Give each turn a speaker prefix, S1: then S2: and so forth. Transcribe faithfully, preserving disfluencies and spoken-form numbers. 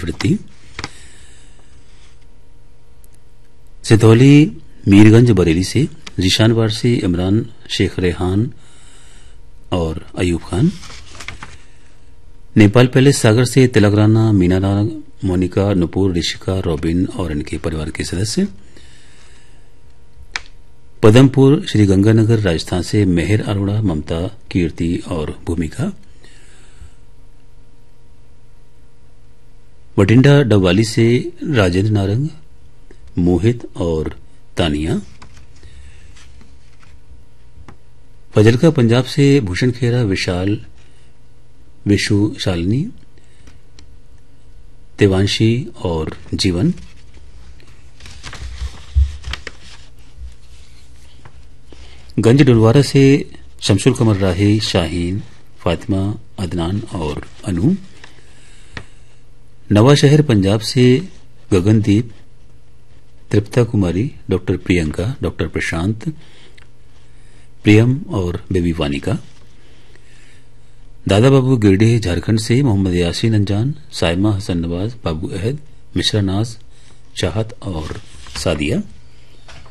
S1: आवृत्ति। सितौली मीरगंज बरेली से जीशान वारसी, इमरान शेख रेहान और अयूब खान। नेपाल पैलेस सागर से तिलक राणा, मीना राणा, मोनिका, नुपुर, ऋषिका, रॉबिन और इनके परिवार के सदस्य। पदमपुर श्रीगंगानगर राजस्थान से मेहर अरोड़ा, ममता, कीर्ति और भूमिका। बठिंडा डबवाली से राजेंद्र नारंग, मोहित और तानिया। फजलका पंजाब से भूषण खेरा, विशाल, विशु, शालिनी, देवांशी और जीवन। गंज डुलवारा से शमसुल कमर राही, शाहीन, फातिमा, अदनान और अनु। नवा शहर पंजाब से गगनदीप, तृप्ता कुमारी, डॉक्टर प्रियंका, डॉक्टर प्रशांत, प्रियम और बेबी वानिका। दादा बाबू गिरडीह झारखंड से मोहम्मद यासीन अंजान, साइमा हसन नवाज, बाबू अहद, मिश्रा नाज, चाहत और सादिया।